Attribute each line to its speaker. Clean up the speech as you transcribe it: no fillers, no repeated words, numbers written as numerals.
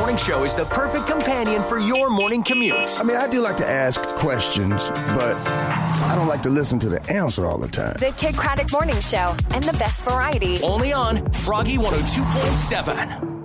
Speaker 1: Morning Show is the perfect companion for your morning commute.
Speaker 2: I mean, I do like to ask questions, but I don't like to listen to the answer all the time.
Speaker 3: The Kid Craddock Morning Show and the best variety.
Speaker 1: Only on Froggy 102.7.